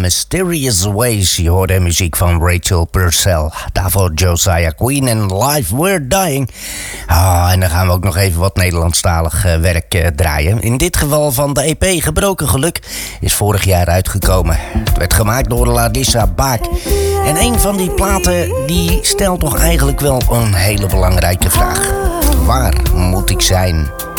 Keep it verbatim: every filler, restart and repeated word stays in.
Mysterious Ways. Je hoorde muziek van Rachel Purcell. Daarvoor Josiah Queen en Live We're Dying. Ah, en dan gaan we ook nog even wat Nederlandstalig uh, werk uh, draaien. In dit geval van de E P Gebroken Geluk is vorig jaar uitgekomen. Het werd gemaakt door Larissa Baak. En een van die platen die stelt toch eigenlijk wel een hele belangrijke vraag. Waar moet ik zijn?